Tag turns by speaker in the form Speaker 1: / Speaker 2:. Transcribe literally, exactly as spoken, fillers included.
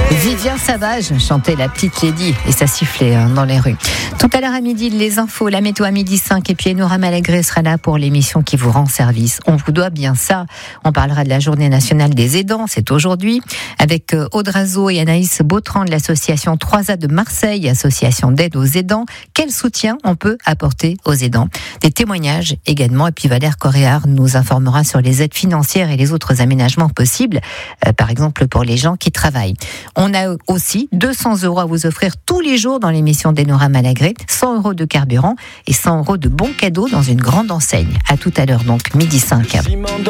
Speaker 1: Vivien Savage chantait La Petite Lady et ça sifflait hein, dans les rues. Tout à l'heure à midi, les infos, la météo à midi cinq et puis Enora Malagré sera là pour l'émission qui vous rend service. On vous doit bien ça. On parlera de la Journée nationale des aidants, c'est aujourd'hui, avec Aude Razo et Anaïs Bautran de l'association trois A de Marseille, association d'aide aux aidants. Quel soutien on peut apporter aux aidants? Des témoignages également, et puis Valère Coréard nous informera sur les aides financières et les autres aménagements possibles, euh, par exemple pour les gens qui travaillent. On a aussi deux cents euros à vous offrir tous les jours dans l'émission d'Enora Malagré, cent euros de carburant et cent euros de bons cadeaux dans une grande enseigne. À tout à l'heure donc, midi cinq.